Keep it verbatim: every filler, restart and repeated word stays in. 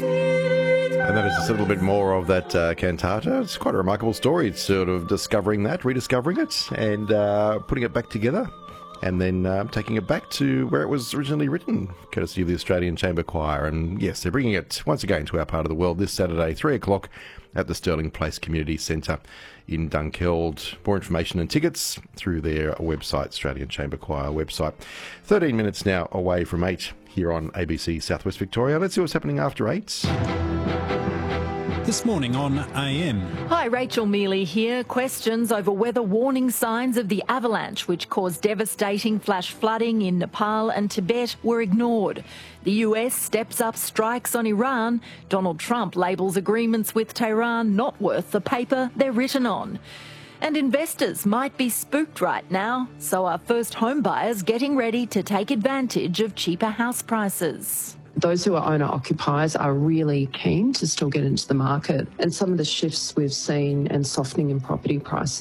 And that is just a little bit more of that uh, cantata. It's quite a remarkable story. It's sort of discovering that, rediscovering it, and uh, putting it back together, and then uh, taking it back to where it was originally written, courtesy of the Australian Chamber Choir. And yes, they're bringing it once again to our part of the world this Saturday, three o'clock, at the Stirling Place Community Centre in Dunkeld. More information and tickets through their website, Australian Chamber Choir website. thirteen minutes now away from eight here on A B C Southwest Victoria. Let's see what's happening after eight. This morning on A M. Hi, Rachel Mealy here. Questions over weather warning signs of the avalanche, which caused devastating flash flooding in Nepal and Tibet, were ignored. The U S steps up strikes on Iran. Donald Trump labels agreements with Tehran not worth the paper they're written on. And investors might be spooked right now, so are first home buyers getting ready to take advantage of cheaper house prices. Those who are owner-occupiers are really keen to still get into the market, and some of the shifts we've seen and softening in property prices